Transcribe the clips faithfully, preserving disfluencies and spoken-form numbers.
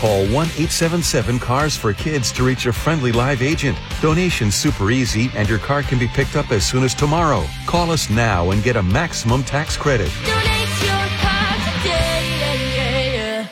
Call one eight seven seven cars for kids to reach a friendly live agent. Donation's super easy and your car can be picked up as soon as tomorrow. Call us now and get a maximum tax credit. Donate your car today.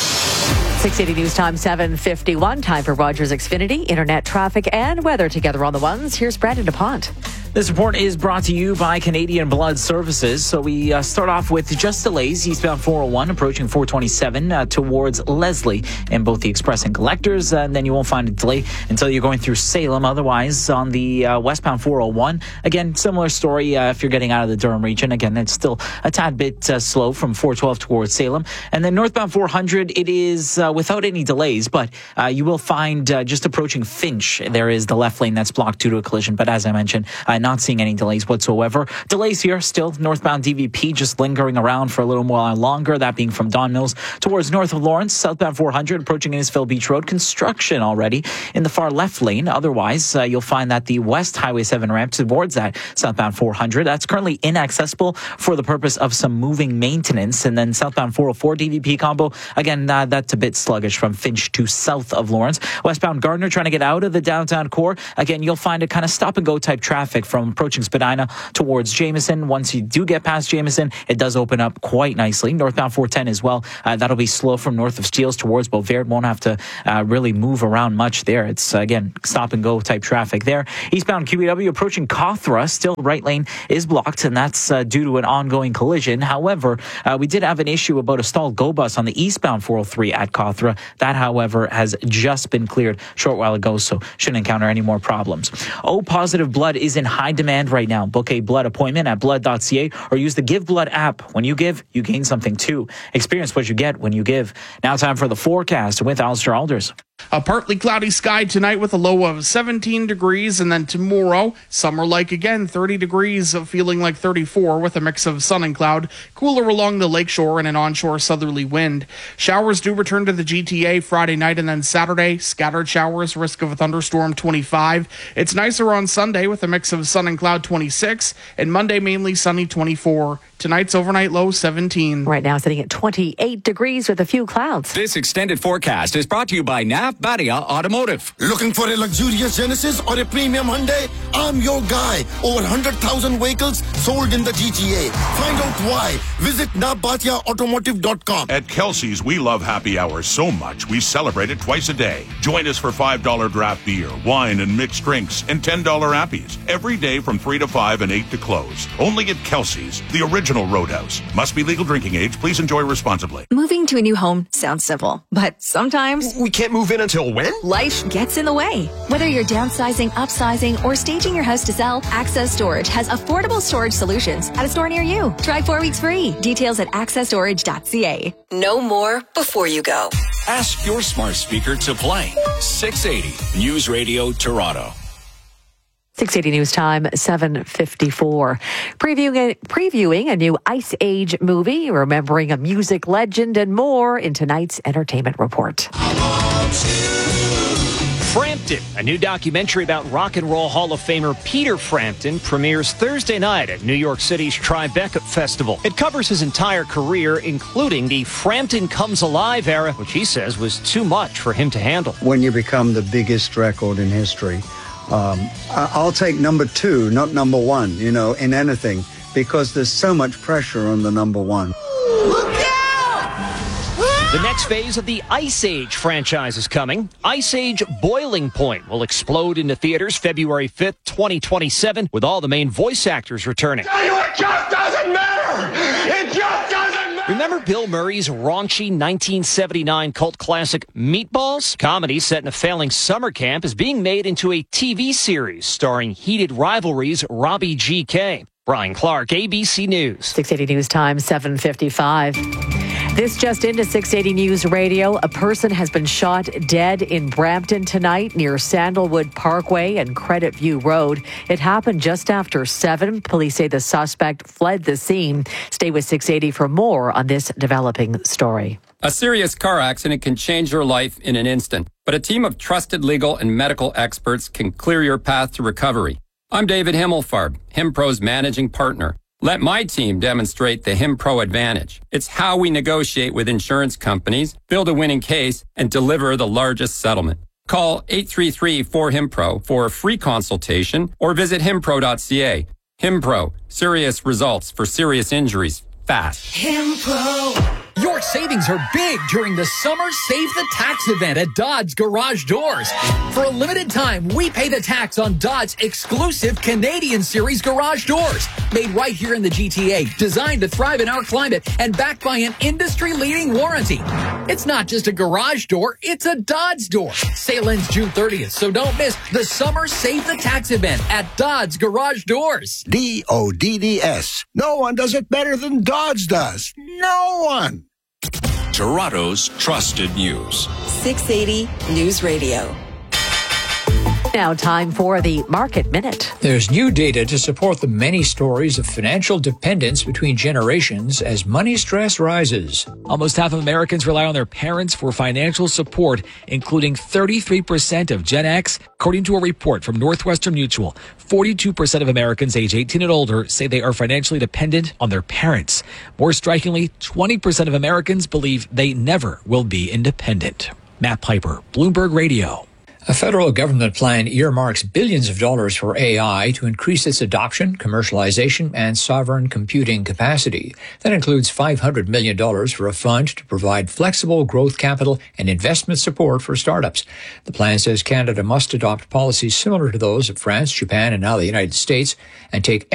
six eighty News Time, seven fifty-one. Time for Rogers Xfinity, internet traffic and weather together on the ones. Here's Brandon DuPont. This report is brought to you by Canadian Blood Services. So we uh, start off with just delays. Eastbound four oh one approaching four twenty-seven uh, towards Leslie in both the Express and Collectors. Uh, and then you won't find a delay until you're going through Salem. Otherwise, on the uh, westbound four oh one, again, similar story uh, if you're getting out of the Durham region. Again, it's still a tad bit uh, slow from four twelve towards Salem. And then northbound four hundred, it is uh, without any delays, but uh, you will find uh, just approaching Finch, there is the left lane that's blocked due to a collision. But as I mentioned, uh, not seeing any delays whatsoever. Delays here still northbound D V P just lingering around for a little while longer, that being from Don Mills towards north of Lawrence. Southbound four hundred approaching Innisfil Beach Road. Construction already in the far left lane. Otherwise, uh, you'll find that the West Highway seven ramp towards that southbound four hundred, that's currently inaccessible for the purpose of some moving maintenance. And then southbound four oh four D V P combo, again, uh, that's a bit sluggish from Finch to south of Lawrence. Westbound Gardner trying to get out of the downtown core. Again, you'll find a kind of stop and go type traffic from approaching Spadina towards Jameson. Once you do get past Jameson, it does open up quite nicely. Northbound four ten as well. Uh, that'll be slow from north of Steeles towards Beauvert. Won't have to uh, really move around much there. It's, uh, again, stop and go type traffic there. Eastbound Q E W approaching Cawthra. Still right lane is blocked, and that's uh, due to an ongoing collision. However, uh, we did have an issue about a stalled GO bus on the eastbound four oh three at Cawthra. That, however, has just been cleared a short while ago, so shouldn't encounter any more problems. O positive blood is in high demand right now. Book a blood appointment at blood dot c a or use the Give Blood app. When you give, you gain something too. Experience what you get when you give. Now time for the forecast with Alistair Alders. A partly cloudy sky tonight with a low of seventeen degrees, and then tomorrow, summer-like again, thirty degrees, feeling like thirty-four with a mix of sun and cloud, cooler along the lakeshore and an onshore southerly wind. Showers do return to the G T A Friday night and then Saturday. Scattered showers, risk of a thunderstorm twenty-five. It's nicer on Sunday with a mix of sun and cloud twenty-six, and Monday mainly sunny twenty-four. Tonight's overnight low seventeen. Right now sitting at twenty-eight degrees with a few clouds. This extended forecast is brought to you by N A F Badia Automotive. Looking for a luxurious Genesis or a premium Hyundai? I'm your guy. Over one hundred thousand vehicles sold in the G T A. Find out why. Visit nabatia automotive dot com. At Kelsey's, we love happy hours so much we celebrate it twice a day. Join us for five dollar draft beer, wine and mixed drinks, and ten dollar appies every day from three to five and eight to close. Only at Kelsey's, the original Roadhouse. Must be legal drinking age. Please enjoy responsibly. Moving to a new home sounds simple, but sometimes we can't move in until when? Life gets in the way. Whether you're downsizing, upsizing, or staging your house to sell, Access Storage has affordable storage solutions at a store near you. Try four weeks free. Details at access storage dot c a. Know more before you go. Ask your smart speaker to play six eighty News Radio Toronto. six eighty News Time, seven fifty-four. Previewing a, previewing a new Ice Age movie, remembering a music legend, and more in tonight's entertainment report. Frampton, a new documentary about rock and roll Hall of Famer Peter Frampton, premieres Thursday night at New York City's Tribeca Festival. It covers his entire career, including the Frampton Comes Alive era, which he says was too much for him to handle. When you become the biggest record in history, um, I'll take number two, not number one, you know, in anything, because there's so much pressure on the number one. The next phase of the Ice Age franchise is coming. Ice Age Boiling Point will explode into theaters February fifth, twenty twenty-seven, with all the main voice actors returning. Tell you, it just doesn't matter! It just doesn't matter! Remember Bill Murray's raunchy nineteen seventy-nine cult classic Meatballs? Comedy set in a failing summer camp is being made into a T V series starring heated rivalries Robbie G K. Brian Clark, A B C News. six eighty News Time, seven fifty-five. This just into six eighty News Radio. A person has been shot dead in Brampton tonight near Sandalwood Parkway and Credit View Road. It happened just after seven. Police say the suspect fled the scene. Stay with six eighty for more on this developing story. A serious car accident can change your life in an instant, but a team of trusted legal and medical experts can clear your path to recovery. I'm David Himmelfarb, HimPro's managing partner. Let my team demonstrate the HimPro advantage. It's how we negotiate with insurance companies, build a winning case, and deliver the largest settlement. Call eight three three, four, HIMPRO for a free consultation or visit himpro dot c a. HimPro, serious results for serious injuries, fast. HimPro. Your savings are big during the Summer Save the Tax event at Dodds Garage Doors. For a limited time, we pay the tax on Dodds' exclusive Canadian Series garage doors. Made right here in the G T A, designed to thrive in our climate, and backed by an industry-leading warranty. It's not just a garage door, it's a Dodds door. Sale ends June thirtieth, so don't miss the Summer Save the Tax event at Dodds Garage Doors. D O D D S. No one does it better than Dodds does. No one. Toronto's trusted news. six eighty News Radio. Now time for the Market Minute. There's new data to support the many stories of financial dependence between generations as money stress rises. Almost half of Americans rely on their parents for financial support, including thirty-three percent of Gen X. According to a report from Northwestern Mutual, forty-two percent of Americans age eighteen and older say they are financially dependent on their parents. More strikingly, twenty percent of Americans believe they never will be independent. Matt Piper, Bloomberg Radio. A federal government plan earmarks billions of dollars for A I to increase its adoption, commercialization, and sovereign computing capacity. That includes five hundred million dollars for a fund to provide flexible growth capital and investment support for startups. The plan says Canada must adopt policies similar to those of France, Japan, and now the United States and take